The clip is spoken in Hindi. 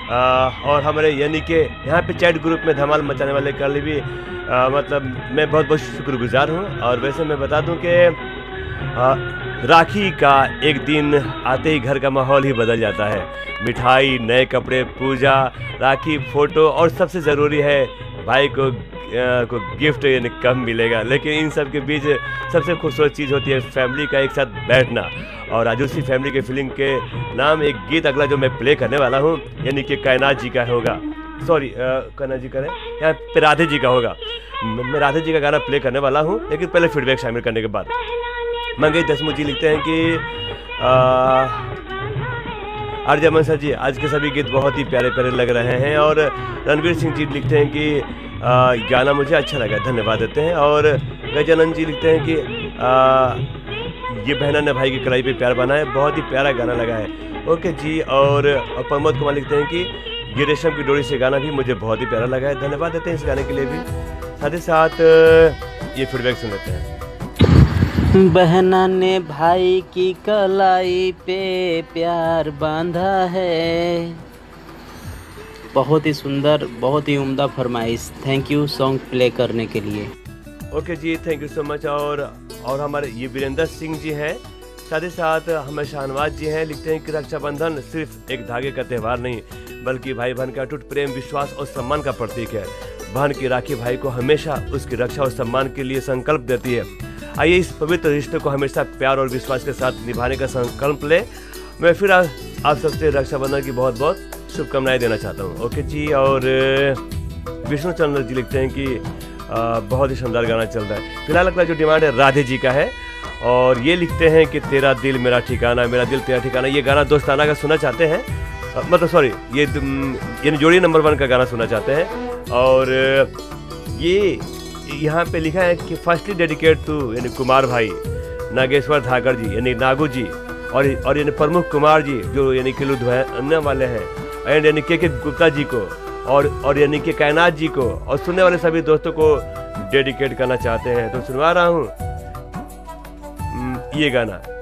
और हमारे यानी कि यहाँ पे चैट ग्रुप में धमाल मचाने वाले कल भी मतलब मैं बहुत बहुत शुक्रगुजार हूँ। और वैसे मैं बता दूँ कि राखी का एक दिन आते ही घर का माहौल ही बदल जाता है। मिठाई, नए कपड़े, पूजा, राखी, फोटो और सबसे ज़रूरी है भाई को गिफ्ट यानी कम मिलेगा। लेकिन इन सब के बीच सबसे खूबसूरत चीज़ होती है फैमिली का एक साथ बैठना। और आज उसी फैमिली के फिल्म के नाम एक गीत अगला जो मैं प्ले करने वाला हूँ यानी कि कायनात जी का होगा, सॉरी कायनात जी करें यहाँ पे राधे जी का होगा। मैं राधे जी का गाना प्ले करने वाला हूँ, लेकिन पहले फीडबैक शामिल करने के बाद मंगेश दसमुख जी लिखते हैं कि आरजे अमन सर जी आज के सभी गीत बहुत ही प्यारे प्यारे लग रहे हैं। और रणवीर सिंह जी लिखते हैं कि गाना मुझे अच्छा लगा, धन्यवाद देते हैं। और गजानंद जी लिखते हैं कि ये बहना ने भाई की कलाई पे प्यार बना है, बहुत ही प्यारा गाना लगा है। ओके जी। और प्रमोद कुमार लिखते हैं कि ये रेशम की डोरी से गाना भी मुझे बहुत ही प्यारा लगा है, धन्यवाद देते हैं इस गाने के लिए भी। साथ ही साथ ये फीडबैक सुन लेते हैं। बहना ने भाई की कलाई पे प्यार बांधा है। बहुत ही सुंदर, बहुत ही उम्दा फरमाइश। थैंक यू सॉन्ग प्ले करने के लिए। Okay ji, thank you so much. और हमारे ये वीरेंद्र सिंह जी हैं, साथ ही साथ हमें शाहनवाज जी हैं, लिखते हैं कि रक्षाबंधन सिर्फ एक धागे का त्यौहार नहीं बल्कि भाई बहन का अटूट प्रेम, विश्वास और सम्मान का प्रतीक है। बहन की राखी भाई को हमेशा उसकी रक्षा और सम्मान के लिए संकल्प देती है। आइए इस पवित्र रिश्ते को हमेशा प्यार और विश्वास के साथ निभाने का संकल्प ले। मैं फिर आप सबसे रक्षाबंधन की बहुत बहुत शुभकामनाएं देना चाहता हूँ। ओके जी। और विष्णु चंद्र जी लिखते हैं कि बहुत ही शानदार गाना चल रहा है। फिलहाल अगला जो डिमांड है राधे जी का है, और ये लिखते हैं कि तेरा दिल मेरा ठिकाना, मेरा दिल तेरा ठिकाना। ये गाना दोस्ताना का सुनना चाहते हैं, मतलब सॉरी ये जोड़ी नंबर 1 का गाना सुनना चाहते हैं। और ये यहाँ पे लिखा है कि फर्स्टली डेडिकेट टू यानी कुमार भाई, नागेश्वर धाकर जी यानी नागू जी, और यानी प्रमुख कुमार जी जो यानी कि लुधियाना वाले हैं, एंड यानी के गुप्ता जी को, और यानी कि कायनात जी को, और सुनने वाले सभी दोस्तों को डेडिकेट करना चाहते हैं। तो सुनवा रहा हूँ ये गाना।